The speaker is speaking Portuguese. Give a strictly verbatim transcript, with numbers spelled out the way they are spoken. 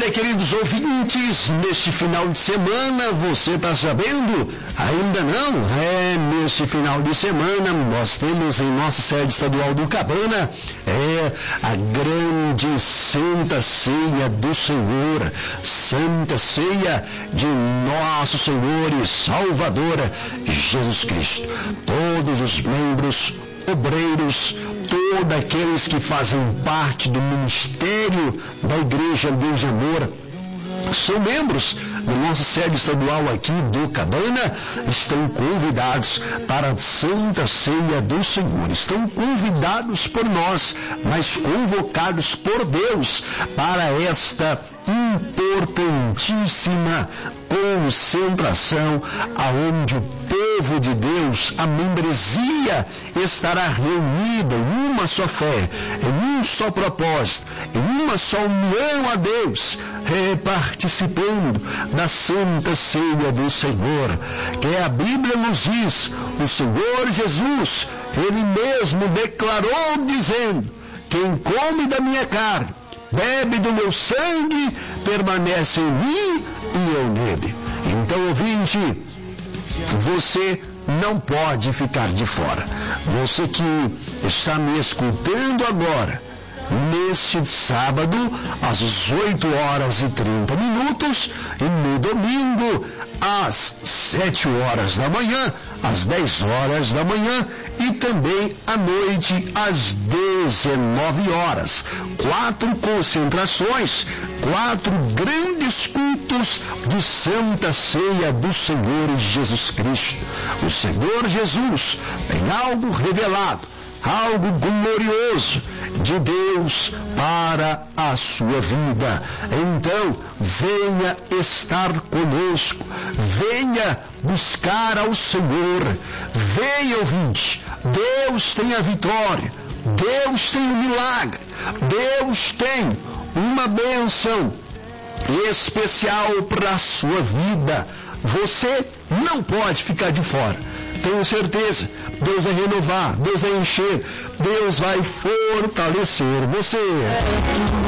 Olha, queridos ouvintes, neste final de semana, você está sabendo? Ainda não? É, neste final de semana, nós temos em nossa sede estadual do Cabana, é a grande Santa Ceia do Senhor, Santa Ceia de nosso Senhor e Salvador Jesus Cristo. Todos os membros, obreiros, todos aqueles que fazem parte do ministério da Igreja Deus e Amor, são membros da nossa sede estadual aqui do Cabana, estão convidados para a Santa Ceia do Senhor. Estão convidados por nós, mas convocados por Deus para esta importantíssima concentração, aonde o povo de Deus, a membresia, estará reunida em uma só fé, em um só propósito, em uma só união a Deus, é, participando da Santa Ceia do Senhor, que a Bíblia nos diz, o Senhor Jesus, Ele mesmo declarou dizendo, quem come da minha carne, bebe do meu sangue, permanece em mim e eu nele. Então, ouvinte, você não pode ficar de fora. Você que está me escutando agora, neste sábado, às dezoito horas e trinta minutos, e no domingo, às sete horas da manhã, às dez horas da manhã, e também à noite, às dezenove horas. Quatro concentrações, quatro grandes cultos de Santa Ceia do Senhor Jesus Cristo. O Senhor Jesus tem algo revelado, algo glorioso de Deus para a sua vida. Então, venha estar conosco, venha buscar ao Senhor, venha, ouvinte, Deus tem a vitória, Deus tem o milagre, Deus tem uma bênção especial para a sua vida. Você não pode ficar de fora. Tenho certeza, Deus vai renovar, Deus vai encher, Deus vai fortalecer você.